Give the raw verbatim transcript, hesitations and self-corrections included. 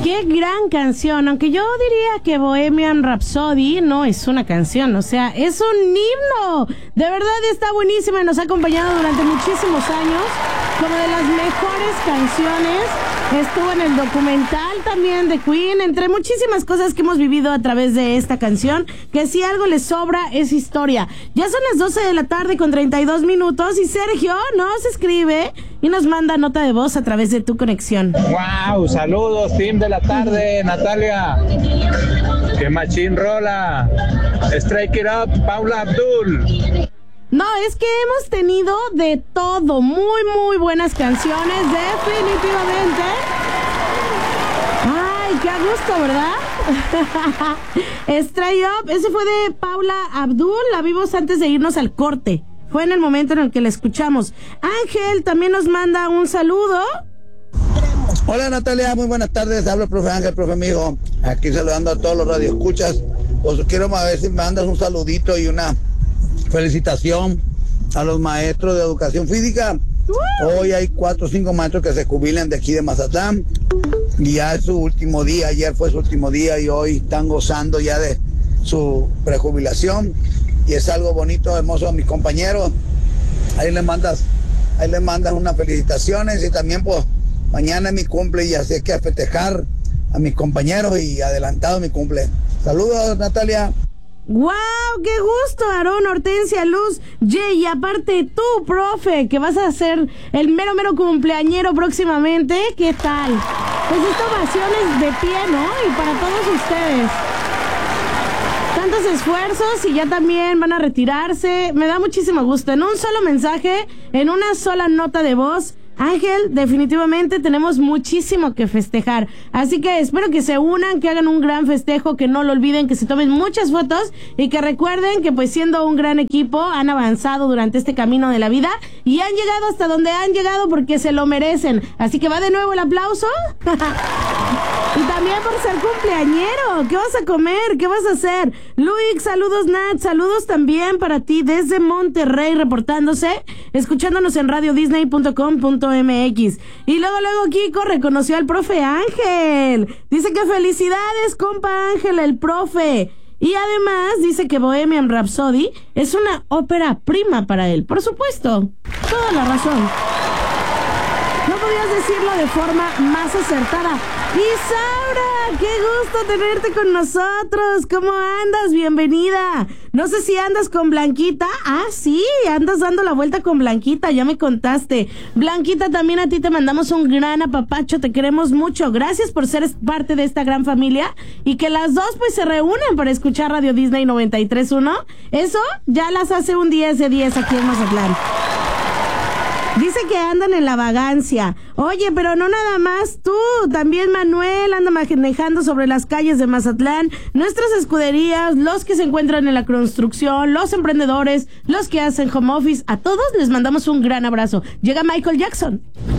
Qué gran canción, aunque yo diría que Bohemian Rhapsody no es una canción, o sea, es un himno. De verdad está buenísima y nos ha acompañado durante muchísimos años como de las mejores canciones. Estuvo en el documental también de Queen, entre muchísimas cosas que hemos vivido a través de esta canción, que si algo les sobra es historia. Ya son las doce de la tarde con treinta y dos minutos y Sergio nos escribe y nos manda nota de voz a través de tu conexión. ¡Wow! Saludos, team de la tarde, Natalia. ¡Qué machín rola! Strike It Up, Paula Abdul. No, es que hemos tenido de todo, muy, muy buenas canciones, definitivamente. Ay, qué a gusto, ¿verdad? Straight Up, ese fue de Paula Abdul, la vimos antes de irnos al corte. Fue en el momento en el que la escuchamos. Ángel también nos manda un saludo. Hola Natalia, muy buenas tardes, habla el profe Ángel, profe amigo, aquí saludando a todos los radioescuchas. Pues quiero a ver si me mandas un saludito y una felicitación a los maestros de educación física. Hoy hay cuatro o cinco maestros que se jubilan de aquí de Mazatlán y ya es su último día, ayer fue su último día y hoy están gozando ya de su prejubilación y es algo bonito, hermoso a mis compañeros. Ahí les mandas, ahí les mandas unas felicitaciones y también pues mañana es mi cumple y así hay que festejar a mis compañeros y adelantado mi cumple. Saludos Natalia. ¡Wow! ¡Qué gusto, Aarón, Hortensia, Luz! Jay, y aparte tú, profe, que vas a ser el mero, mero cumpleañero próximamente, ¿qué tal? Pues esta ovación es de pie, ¿no? Y para todos ustedes. Tantos esfuerzos y ya también van a retirarse. Me da muchísimo gusto. En un solo mensaje, en una sola nota de voz, Ángel, definitivamente tenemos muchísimo que festejar, así que espero que se unan, que hagan un gran festejo, que no lo olviden, que se tomen muchas fotos y que recuerden que pues siendo un gran equipo han avanzado durante este camino de la vida y han llegado hasta donde han llegado porque se lo merecen, así que va de nuevo el aplauso. Y también por ser cumpleañero, ¿qué vas a comer? ¿Qué vas a hacer? Luis, saludos Nat, saludos también para ti desde Monterrey reportándose, escuchándonos en radio disney punto com punto m x. Y luego, luego Kiko reconoció al profe Ángel. Dice que felicidades, compa Ángel, el profe. Y además dice que Bohemian Rhapsody es una ópera prima para él. Por supuesto, toda la razón. No podías decirlo de forma más acertada. Isaura, qué gusto tenerte con nosotros. ¿Cómo andas? Bienvenida. No sé si andas con Blanquita. Ah, sí, andas dando la vuelta con Blanquita, ya me contaste. Blanquita, también a ti te mandamos un gran apapacho, te queremos mucho. Gracias por ser parte de esta gran familia y que las dos pues se reúnen para escuchar Radio Disney noventa y tres punto uno. Eso ya las hace un diez de diez aquí en Mazatlán. Dice que andan en la vagancia. Oye, pero no nada más tú, también Manuel anda manejando sobre las calles de Mazatlán, nuestras escuderías, los que se encuentran en la construcción, los emprendedores, los que hacen home office, a todos les mandamos un gran abrazo. Llega Michael Jackson.